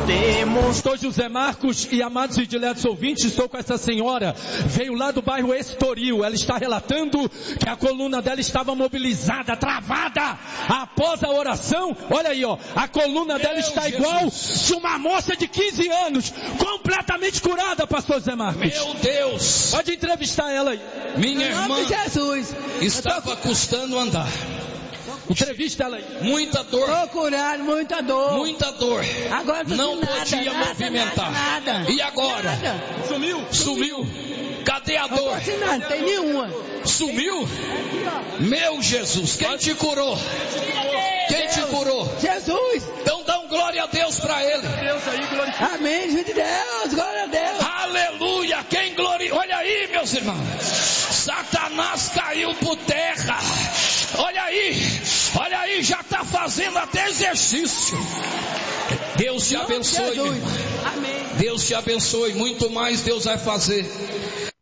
Pastor José Marcos e amados e diletos ouvintes, estou com essa senhora, veio lá do bairro Estoril. Ela está relatando que a coluna dela estava mobilizada, travada, após a oração. Olha aí, ó, a coluna dela está igual de uma moça de 15 anos, completamente curada, pastor José Marcos. Meu Deus! Pode entrevistar ela aí. Minha irmã estava custando andar. Entrevista ela aí. Muita dor. Tô curado, muita dor. Muita dor. Agora não podia movimentar. Nada. E agora? Sumiu. Cadê a dor? Não tem nenhuma. Sumiu? Meu Jesus, quem te curou? Quem te curou? Jesus. Então dá glória a Deus para ele. Amém, filho de Deus, glória a Deus. Aleluia, quem gloria. Olha aí, meus irmãos. Satanás caiu por terra. Olha aí, já está fazendo até exercício. Deus te abençoe, meu irmão. Deus te abençoe, muito mais Deus vai fazer.